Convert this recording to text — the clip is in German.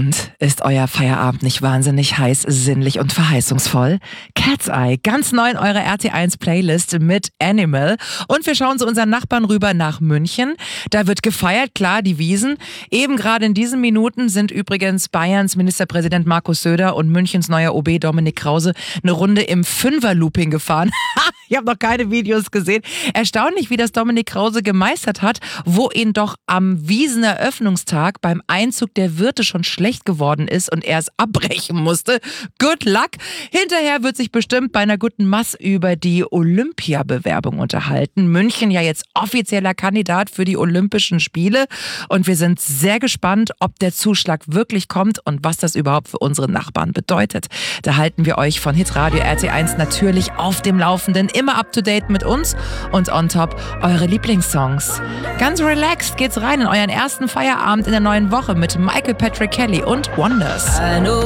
Und ist euer Feierabend nicht wahnsinnig heiß, sinnlich und verheißungsvoll? Cat's Eye, ganz neu in eurer RT1-Playlist mit Animal. Und wir schauen zu unseren Nachbarn rüber nach München. Da wird gefeiert, klar, die Wiesn. Eben gerade in diesen Minuten sind übrigens Bayerns Ministerpräsident Markus Söder und Münchens neuer OB Dominik Krause eine Runde im Fünfer-Looping gefahren. Ich habe noch keine Videos gesehen. Erstaunlich, wie das Dominik Krause gemeistert hat, wo ihn doch am Wiesn-Eröffnungstag beim Einzug der Wirte schon schlecht geworden ist und er es abbrechen musste. Good luck! Hinterher wird sich bestimmt bei einer guten Maß über die Olympiabewerbung unterhalten. München ja jetzt offizieller Kandidat für die Olympischen Spiele und wir sind sehr gespannt, ob der Zuschlag wirklich kommt und was das überhaupt für unsere Nachbarn bedeutet. Da halten wir euch von Hitradio RT1 natürlich auf dem Laufenden, immer up to date mit uns und on top eure Lieblingssongs. Ganz relaxed geht's rein in euren ersten Feierabend in der neuen Woche mit Michael Patrick Kelly und Wonders.